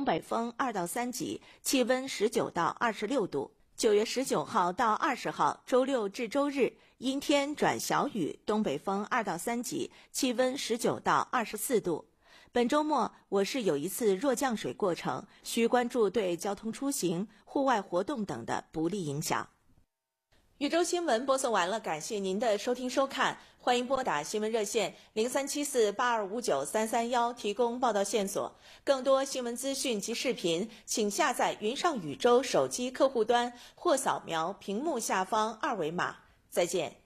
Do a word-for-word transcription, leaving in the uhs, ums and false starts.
东北风二到三级，气温十九到二十六度。九月十九号到二十号，周六至周日，阴天转小雨，东北风二到三级，气温十九到二十四度。本周末我市有一次弱降水过程，需关注对交通出行、户外活动等的不利影响。禹州新闻播送完了，感谢您的收听收看，欢迎拨打新闻热线零三七四八二五九三三一提供报道线索。更多新闻资讯及视频，请下载云上禹州手机客户端或扫描屏幕下方二维码。再见。